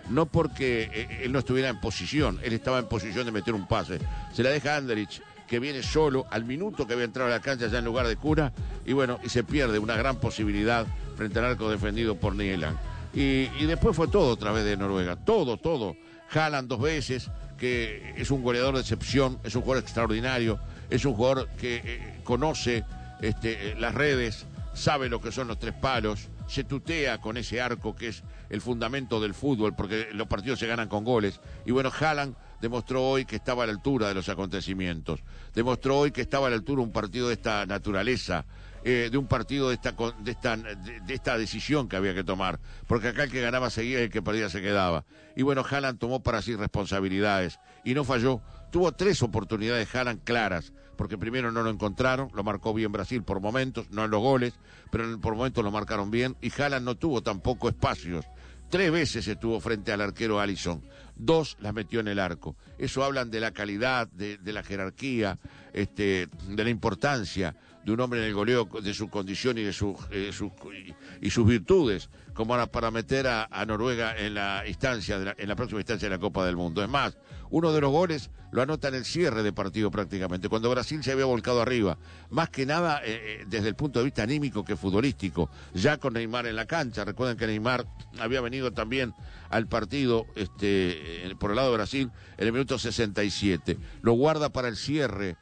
no porque él no estuviera en posición, él estaba en posición de meter un pase. Se la deja Anderich, que viene solo al minuto que había entrado a la cancha ya en lugar de Cura, y bueno, y se pierde una gran posibilidad frente al arco defendido por Nieland. Y después fue todo otra vez de Noruega, todo. Haaland 2 veces, que es un goleador de excepción, es un jugador extraordinario, es un jugador que conoce las redes, sabe lo que son los 3 palos, se tutea con ese arco que es el fundamento del fútbol, porque los partidos se ganan con goles. Y bueno, Haaland demostró hoy que estaba a la altura de los acontecimientos, demostró hoy que estaba a la altura un partido de esta naturaleza, de un partido de esta decisión que había que tomar, porque acá el que ganaba seguía y el que perdía se quedaba. Y bueno, Haaland tomó para sí responsabilidades y no falló. Tuvo 3 oportunidades Haaland claras, porque primero no lo encontraron, lo marcó bien Brasil por momentos, no en los goles, pero por momentos lo marcaron bien, y Haaland no tuvo tampoco espacios. 3 veces estuvo frente al arquero Alisson, 2 las metió en el arco. Eso hablan de la calidad, de la jerarquía, de la importancia de un hombre en el goleo, de su condición y de sus virtudes, como para meter a Noruega en la próxima instancia de la Copa del Mundo. Es más, uno de los goles lo anota en el cierre de partido prácticamente, cuando Brasil se había volcado arriba, más que nada desde el punto de vista anímico que futbolístico, ya con Neymar en la cancha. Recuerden que Neymar había venido también al partido por el lado de Brasil en el minuto 67, lo guarda para el cierre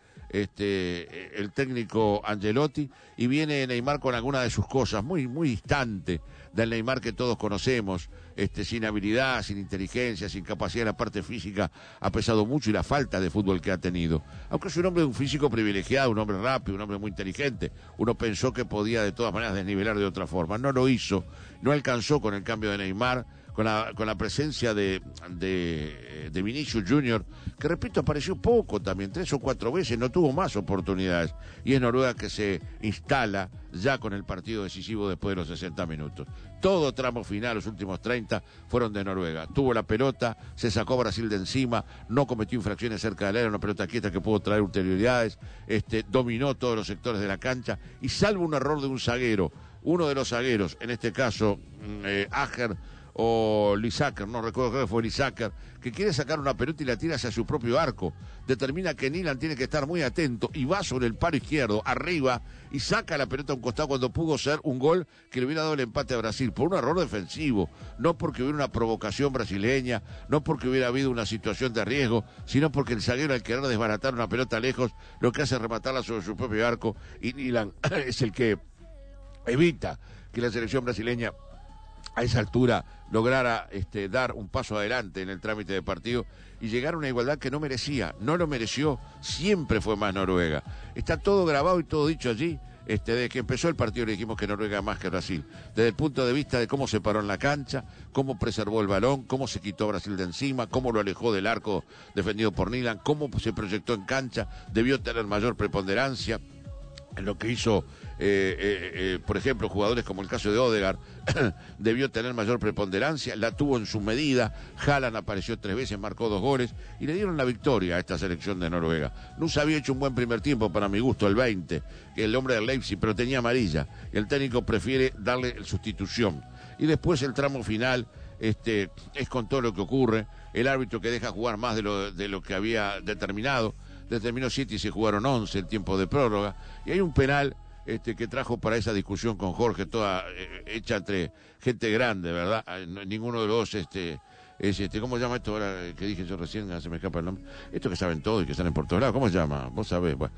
el técnico Ancelotti, y viene Neymar con alguna de sus cosas, muy distante del Neymar que todos conocemos, sin habilidad, sin inteligencia, sin capacidad en la parte física, ha pesado mucho, y la falta de fútbol que ha tenido. Aunque es un hombre de un físico privilegiado, un hombre rápido, un hombre muy inteligente, uno pensó que podía de todas maneras desnivelar de otra forma, no lo hizo, no alcanzó con el cambio de Neymar, con la presencia de Vinicius Junior, que repito, apareció poco también, 3 o 4 veces, no tuvo más oportunidades, y es Noruega que se instala ya con el partido decisivo después de los 60 minutos. Todo tramo final, los últimos 30, fueron de Noruega. Tuvo la pelota, se sacó Brasil de encima, no cometió infracciones cerca del área, una pelota quieta que pudo traer ulterioridades, dominó todos los sectores de la cancha, y salvo un error de un zaguero, uno de los zagueros, en este caso Ajer o Lisaker, no recuerdo, creo que fue Lisaker, que quiere sacar una pelota y la tira hacia su propio arco, determina que Nieland tiene que estar muy atento y va sobre el palo izquierdo, arriba, y saca la pelota a un costado cuando pudo ser un gol que le hubiera dado el empate a Brasil, por un error defensivo, no porque hubiera una provocación brasileña, no porque hubiera habido una situación de riesgo, sino porque el zaguero, al querer desbaratar una pelota lejos, lo que hace es rematarla sobre su propio arco, y Nieland es el que evita que la selección brasileña a esa altura lograra dar un paso adelante en el trámite de partido y llegar a una igualdad que no merecía, no lo mereció, siempre fue más Noruega. Está todo grabado y todo dicho allí. Desde que empezó el partido le dijimos que Noruega más que Brasil, desde el punto de vista de cómo se paró en la cancha, cómo preservó el balón, cómo se quitó a Brasil de encima, cómo lo alejó del arco defendido por Nieland, cómo se proyectó en cancha, debió tener mayor preponderancia en lo que hizo, por ejemplo, jugadores como el caso de Odegaard, debió tener mayor preponderancia, la tuvo en su medida. Haaland apareció 3 veces, marcó 2 goles, y le dieron la victoria a esta selección de Noruega. Nusa había hecho un buen primer tiempo, para mi gusto, el 20, el hombre del Leipzig, pero tenía amarilla. El técnico prefiere darle sustitución. Y después el tramo final, es con todo lo que ocurre, el árbitro que deja jugar más de lo que había determinado, determinó 7 y se jugaron 11 el tiempo de prórroga, y hay un penal que trajo para esa discusión con Jorge, toda hecha entre gente grande, ¿verdad? Ninguno de los dos ¿cómo se llama esto ahora que dije yo recién? Se me escapa el nombre. Esto que saben todo y que salen por todos lados, ¿cómo se llama? Vos sabés, bueno.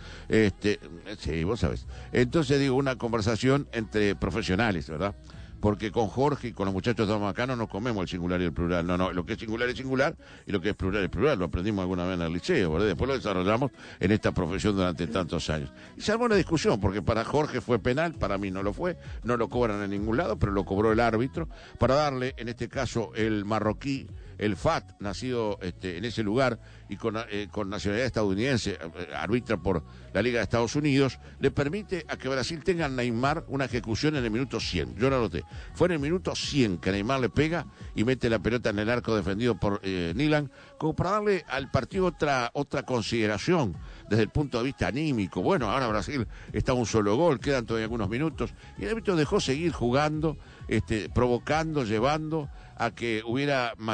Sí, vos sabés. Entonces digo, una conversación entre profesionales, ¿verdad? Porque con Jorge y con los muchachos de acá no nos comemos el singular y el plural. No, lo que es singular es singular y lo que es plural. Lo aprendimos alguna vez en el liceo, ¿verdad? Después lo desarrollamos en esta profesión durante tantos años. Y se armó una discusión, porque para Jorge fue penal, para mí no lo fue, no lo cobran en ningún lado, pero lo cobró el árbitro, para darle, en este caso, el marroquí, el Fat, nacido en ese lugar y con nacionalidad estadounidense, arbitra por la Liga de Estados Unidos, le permite a que Brasil tenga a Neymar una ejecución en el minuto 100. Yo lo anoté. Fue en el minuto 100 que Neymar le pega y mete la pelota en el arco defendido por Nieland, como para darle al partido otra consideración desde el punto de vista anímico. Bueno, ahora Brasil está a un solo gol, quedan todavía algunos minutos, y el árbitro dejó seguir jugando, provocando, llevando a que hubiera